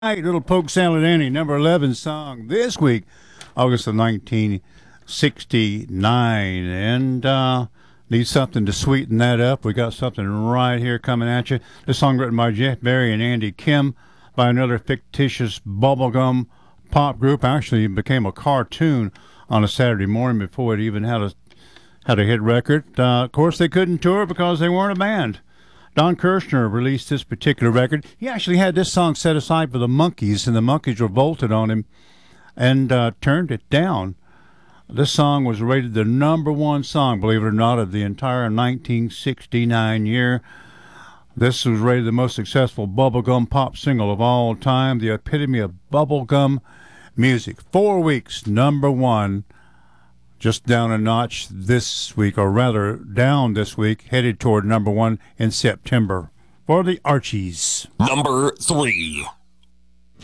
Right, Little Poke Salad Annie, number 11 song this week, August of 1969. And need something to sweeten that up. We got something right here coming at you. This song written by Jeff Berry and Andy Kim by another fictitious bubblegum pop group. Actually, it became a cartoon on a Saturday morning before it even had a hit record. Of course, they couldn't tour because they weren't a band. Don Kirshner released this particular record. He actually had this song set aside for the Monkees, and the Monkees revolted on him and turned it down. This song was rated the number one song, believe it or not, of the entire 1969 year. This was rated the most successful bubblegum pop single of all time, the epitome of bubblegum music. 4 weeks, number one. Just down a notch this week, or rather down this week, headed toward number one in September for the Archies. Number 3.